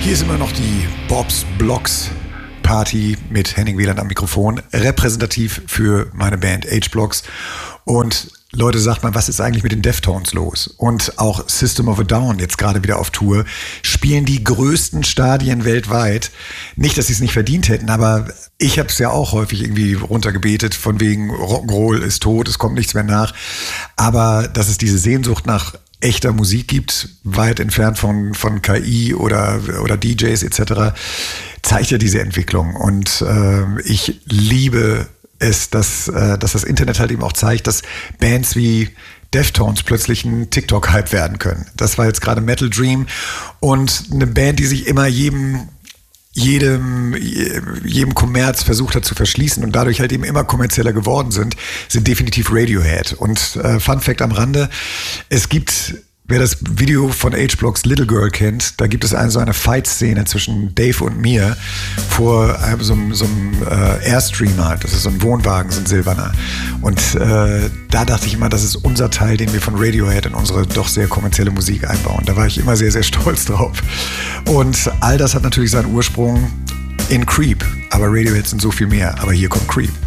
Hier ist immer noch die Bob's Blocks Party mit Henning Wieland am Mikrofon, repräsentativ für meine Band H-Blocks. Und Leute, sagt mal, was ist eigentlich mit den Deftones los? Und auch System of a Down, jetzt gerade wieder auf Tour, spielen die größten Stadien weltweit. Nicht, dass sie es nicht verdient hätten, aber ich habe es ja auch häufig irgendwie runtergebetet, von wegen Rock'n'Roll ist tot, es kommt nichts mehr nach. Aber dass es diese Sehnsucht nach echter Musik gibt, weit entfernt von KI oder DJs etc., zeigt ja diese Entwicklung. Und ich liebe es, dass das Internet halt eben auch zeigt, dass Bands wie Deftones plötzlich ein TikTok-Hype werden können. Das war jetzt gerade Metal Dream und eine Band, die sich immer jedem Kommerz versucht hat zu verschließen und dadurch halt eben immer kommerzieller geworden sind definitiv Radiohead. Und Fun Fact am Rande, es gibt, wer das Video von H-Blocks Little Girl kennt, da gibt es so eine Fight-Szene zwischen Dave und mir vor so einem Airstreamer. Das ist so ein Wohnwagen, so ein silberner. Und da dachte ich immer, das ist unser Teil, den wir von Radiohead in unsere doch sehr kommerzielle Musik einbauen. Da war ich immer sehr, sehr stolz drauf. Und all das hat natürlich seinen Ursprung in Creep. Aber Radiohead sind so viel mehr. Aber hier kommt Creep.